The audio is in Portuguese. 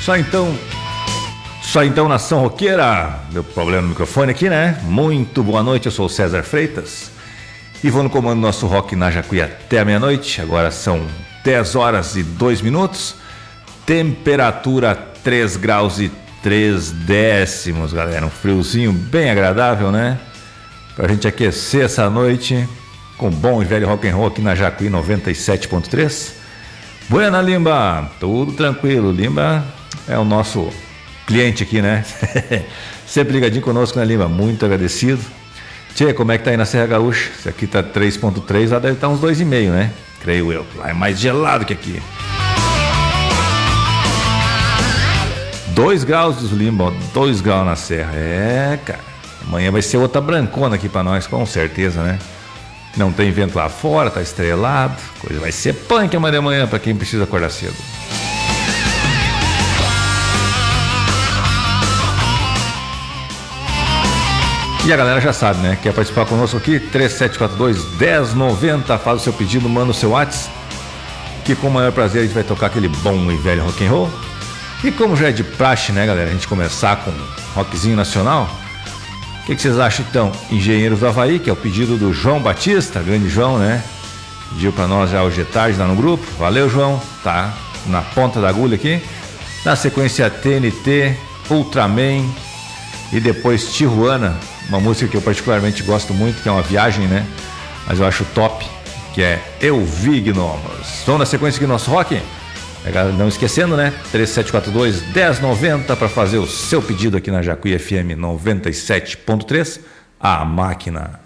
Só então, nação roqueira. Deu problema no microfone aqui, né? Muito boa noite, eu sou o César Freitas e vou no comando do nosso Rock na Jacuí até a meia-noite. Agora são 10 horas e 2 minutos. Temperatura 3 graus e 3 décimos, galera. Um friozinho bem agradável, né? Pra gente aquecer essa noite com bom e velho rock and roll aqui na Jacuí 97.3. Buena, Limba. Tudo tranquilo. Limba é o nosso cliente aqui, né? Sempre ligadinho conosco, né, Limba? Muito agradecido. Tchê, como é que tá aí na Serra Gaúcha? Esse aqui tá 3.3, lá deve estar uns 2,5, né? Creio eu. Lá é mais gelado que aqui. 2 graus dos Limba, 2 graus na Serra. É, cara. Amanhã vai ser outra brancona aqui pra nós, com certeza, né? Não tem vento lá fora, tá estrelado. Coisa vai ser punk amanhã de manhã pra quem precisa acordar cedo. E a galera já sabe, né? Quer participar conosco aqui? 3742-1090. Faz o seu pedido, manda o seu WhatsApp, que com o maior prazer a gente vai tocar aquele bom e velho rock and roll. E como já é de praxe, né, galera? A gente começar com rockzinho nacional. O que vocês acham, então? Engenheiros do Havaí, que é o pedido do João Batista, grande João, né? Pediu pra nós já hoje de tarde lá no grupo. Valeu, João. Tá na ponta da agulha aqui. Na sequência, TNT, Ultraman e depois Tijuana. Uma música que eu particularmente gosto muito, que é uma viagem, né? Mas eu acho top, que é Eu Vi Gnomos. Vamos na sequência aqui do nosso rock? Não esquecendo, né? 3742-1090 para fazer o seu pedido aqui na Jacuí FM 97.3, a máquina.